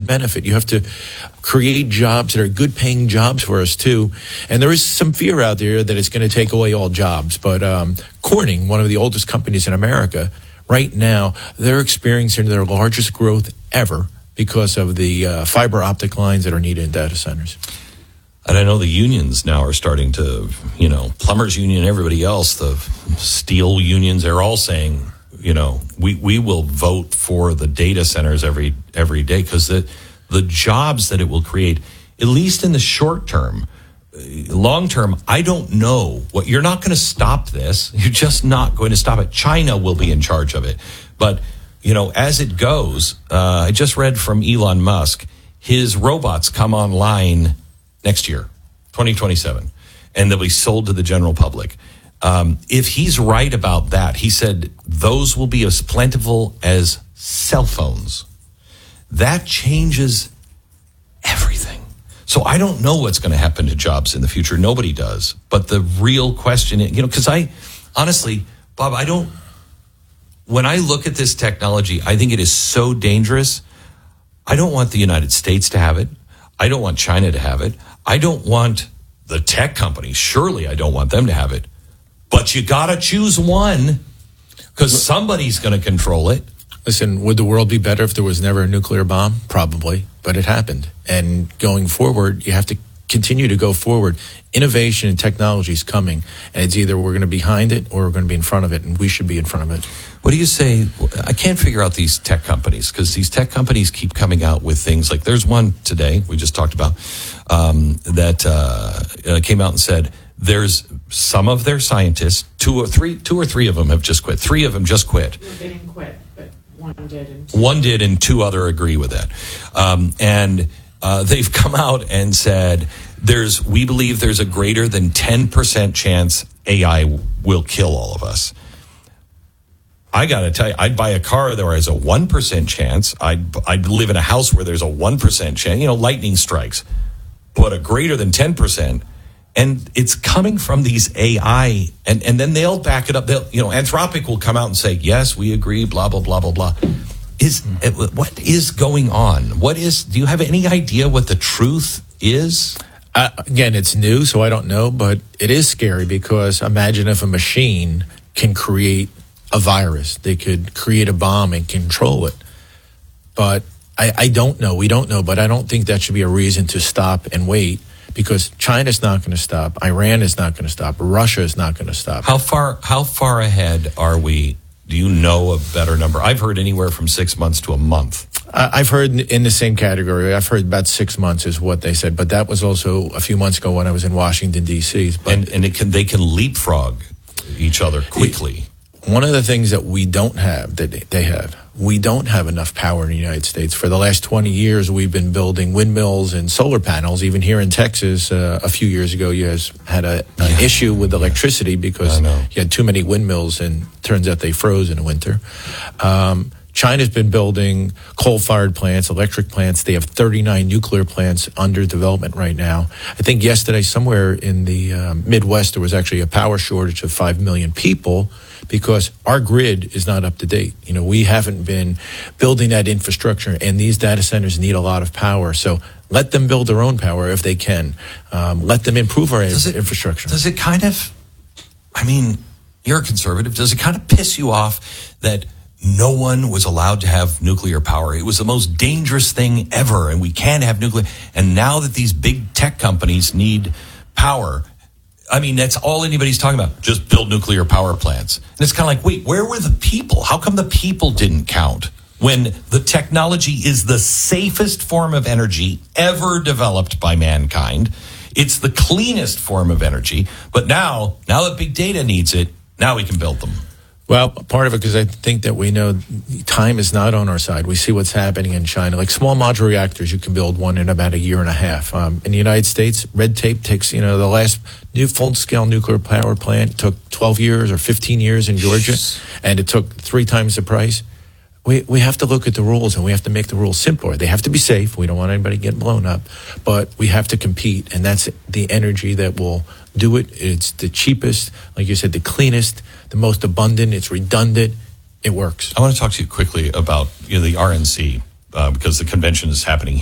benefit. You have to create jobs that are good paying jobs for us too. And there is some fear out there that it's going to take away all jobs. But Corning, one of the oldest companies in America, right now, they're experiencing their largest growth ever because of the fiber optic lines that are needed in data centers. And I know the unions now are starting to, plumbers union, everybody else, the steel unions, they're all saying, we will vote for the data centers every day because the jobs that it will create, at least in the short term, long term, I don't know what you're not going to stop this. You're just not going to stop it. China will be in charge of it. But, as it goes, I just read from Elon Musk, his robots come online next year, 2027, and they'll be sold to the general public. If he's right about that, he said those will be as plentiful as cell phones. That changes everything. So I don't know what's going to happen to jobs in the future. Nobody does. But the real question, because honestly, Bob, when I look at this technology, I think it is so dangerous. I don't want the United States to have it. I don't want China to have it. I don't want the tech companies. Surely I don't want them to have it. But you got to choose one because somebody's going to control it. Listen, would the world be better if there was never a nuclear bomb? Probably, but it happened. And going forward, you have to continue to go forward. Innovation and technology is coming, and it's either we're going to be behind it or we're going to be in front of it, and we should be in front of it. What do you say? I can't figure out these tech companies because these tech companies keep coming out with things like there's one today we just talked about that came out and said there's some of their scientists, two or three of them have just quit. 3 of them just quit. They didn't quit, but one did. One did, and 2 other agree with that. They've come out and said we believe there's a greater than 10% chance AI will kill all of us. I got to tell you, I'd buy a car there is a 1% chance. I'd live in a house where there's a 1% chance. Lightning strikes, but a greater than 10%. And it's coming from these AI, and then they'll back it up. Anthropic will come out and say, yes, we agree, blah, blah, blah, blah, blah. What is going on? Do you have any idea what the truth is? Again, it's new, so I don't know, but it is scary because imagine if a machine can create a virus. They could create a bomb and control it. But I don't know. We don't know, but I don't think that should be a reason to stop and wait. Because China's not going to stop, Iran is not going to stop, Russia is not going to stop. How far ahead are we? Do you know a better number? I've heard anywhere from 6 months to a month. I've heard in the same category. I've heard about 6 months is what they said, but that was also a few months ago when I was in Washington D.C. And they can leapfrog each other quickly. One of the things that we don't have that they have, we don't have enough power in the United States. For the last 20 years, we've been building windmills and solar panels. Even here in Texas, a few years ago, you guys had an issue with electricity because you had too many windmills, and turns out they froze in the winter. China's been building coal-fired plants, electric plants. They have 39 nuclear plants under development right now. I think yesterday, somewhere in the Midwest, there was actually a power shortage of 5 million people because our grid is not up to date. We haven't been building that infrastructure, and these data centers need a lot of power. So let them build their own power if they can. Let them improve our infrastructure. Does it kind of, you're a conservative, does it kind of piss you off that no one was allowed to have nuclear power? It was the most dangerous thing ever, and we can't have nuclear. And now that these big tech companies need power, that's all anybody's talking about. Just build nuclear power plants. And it's kind of like, wait, where were the people? How come the people didn't count when the technology is the safest form of energy ever developed by mankind? It's the cleanest form of energy. But now that big data needs it, now we can build them. Well, part of it because I think that we know time is not on our side. We see what's happening in China. Like small modular reactors, you can build one in about a year and a half. In the United States, red tape takes, the last new full-scale nuclear power plant took 12 years or 15 years in Georgia, and it took 3 times the price. We have to look at the rules, and we have to make the rules simpler. They have to be safe. We don't want anybody getting blown up, but we have to compete, and that's the energy that will do it. It's the cheapest, like you said, the cleanest, the most abundant. It's redundant. It works. I want to talk to you quickly about the RNC because the convention is happening